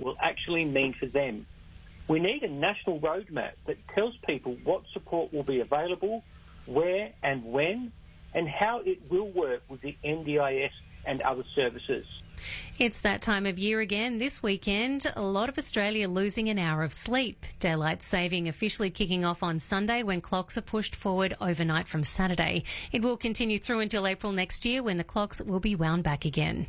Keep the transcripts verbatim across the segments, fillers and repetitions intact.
will actually mean for them. We need a national roadmap that tells people what support will be available, where and when, and how it will work with the N D I S and other services. It's that time of year again this weekend. A lot of Australia losing an hour of sleep. Daylight saving officially kicking off on Sunday when clocks are pushed forward overnight from Saturday. It will continue through until April next year when the clocks will be wound back again.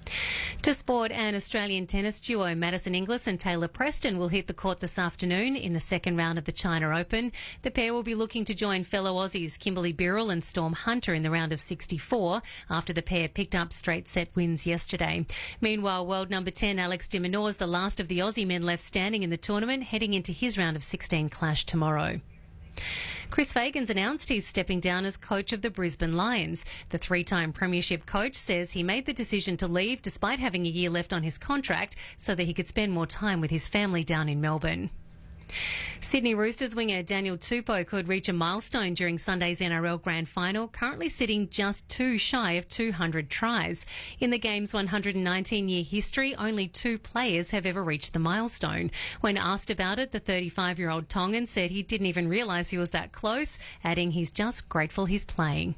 To sport, an Australian tennis duo Madison Inglis and Taylor Preston will hit the court this afternoon in the second round of the China Open. The pair will be looking to join fellow Aussies Kimberly Birrell and Storm Hunter in the round of sixty-four after the pair picked up straight set wins yesterday. Meanwhile, world number ten Alex de Minaur is the last of the Aussie men left standing in the tournament, heading into his round of sixteen clash tomorrow. Chris Fagan's announced he's stepping down as coach of the Brisbane Lions. The three-time premiership coach says he made the decision to leave despite having a year left on his contract so that he could spend more time with his family down in Melbourne. Sydney Roosters winger Daniel Tupou could reach a milestone during Sunday's N R L Grand Final, currently sitting just two shy of two hundred tries. In the game's one hundred nineteen-year history, only two players have ever reached the milestone. When asked about it, the thirty-five-year-old Tongan said he didn't even realise he was that close, adding he's just grateful he's playing.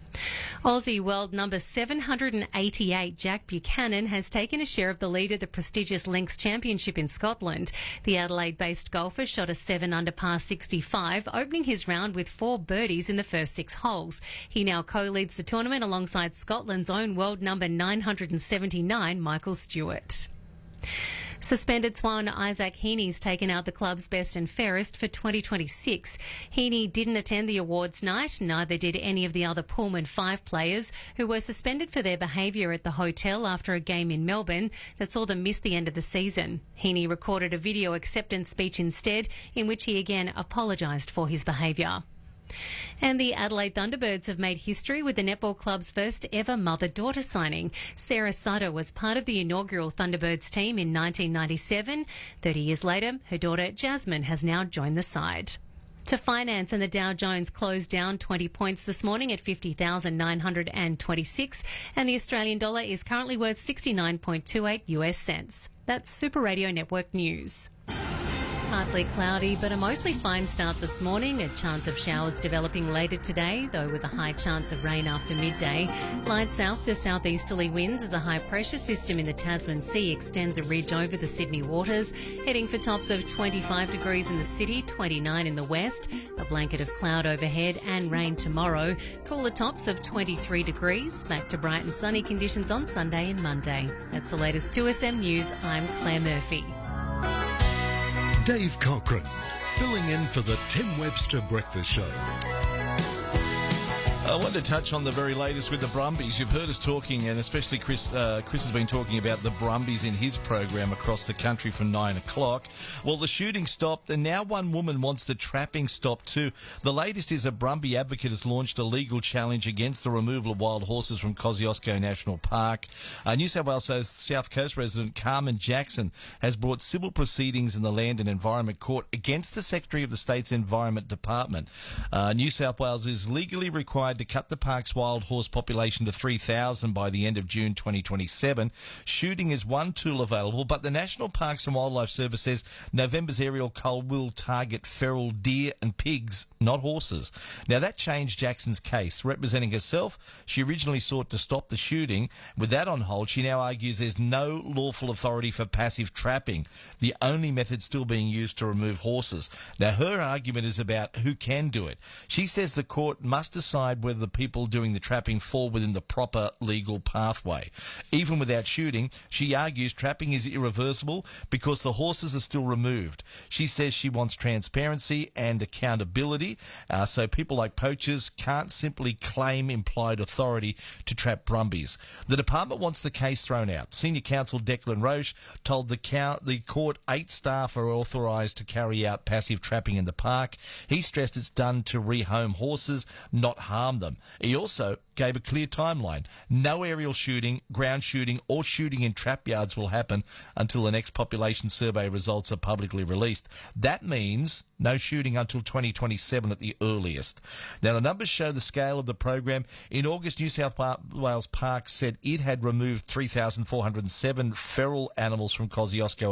Aussie world number seven hundred eighty-eight Jack Buchanan has taken a share of the lead at the prestigious Links Championship in Scotland. The Adelaide-based golfer shot a seven under par sixty-five, opening his round with four birdies in the first six holes. He now co-leads the tournament alongside Scotland's own world number nine hundred seventy-nine Michael Stewart. Suspended Swan Isaac Heaney's taken out the club's best and fairest for twenty twenty-six. Heaney didn't attend the awards night, neither did any of the other Pullman five players who were suspended for their behaviour at the hotel after a game in Melbourne that saw them miss the end of the season. Heaney recorded a video acceptance speech instead, in which he again apologised for his behaviour. And the Adelaide Thunderbirds have made history with the netball club's first ever mother-daughter signing. Sarah Sutter was part of the inaugural Thunderbirds team in nineteen ninety-seven. Thirty years later, her daughter Jasmine has now joined the side. To finance, and the Dow Jones closed down twenty points this morning at fifty thousand nine hundred twenty-six, and the Australian dollar is currently worth sixty-nine point two eight US cents. That's Super Radio Network News. Partly cloudy, but a mostly fine start this morning. A chance of showers developing later today, though with a high chance of rain after midday. Light south to southeasterly winds as a high pressure system in the Tasman Sea extends a ridge over the Sydney waters, heading for tops of twenty-five degrees in the city, twenty-nine in the west. A blanket of cloud overhead and rain tomorrow. Cooler tops of twenty-three degrees. Back to bright and sunny conditions on Sunday and Monday. That's the latest two S M News. I'm Claire Murphy. Dave Cochran, filling in for the Tim Webster Breakfast Show. I wanted to touch on the very latest with the Brumbies. You've heard us talking, and especially Chris uh, Chris has been talking about the Brumbies in his program across the country from nine o'clock. Well, the shooting stopped, and now one woman wants the trapping stopped too. The latest is a Brumby advocate has launched a legal challenge against the removal of wild horses from Kosciuszko National Park. Uh, New South Wales South Coast resident Carmen Jackson has brought civil proceedings in the Land and Environment Court against the Secretary of the State's Environment Department. Uh, New South Wales is legally required to cut the park's wild horse population to three thousand by the end of June twenty twenty-seven. Shooting is one tool available, but the National Parks and Wildlife Service says November's aerial cull will target feral deer and pigs, not horses. Now, that changed Jackson's case. Representing herself, she originally sought to stop the shooting. With that on hold, she now argues there's no lawful authority for passive trapping, the only method still being used to remove horses. Now, her argument is about who can do it. She says the court must decide whether the people doing the trapping fall within the proper legal pathway. Even without shooting, she argues trapping is irreversible because the horses are still removed. She says she wants transparency and accountability, uh, so people like poachers can't simply claim implied authority to trap brumbies. The department wants the case thrown out. Senior counsel Declan Roche told the, count, the court eight staff are authorised to carry out passive trapping in the park. He stressed it's done to rehome horses, not harm them. He also gave a clear timeline. No aerial shooting, ground shooting or shooting in trap yards will happen until the next population survey results are publicly released. That means no shooting until twenty twenty-seven at the earliest. Now, the numbers show the scale of the program. In August, New South Wales Parks said it had removed three thousand four hundred seven feral animals from Kosciuszko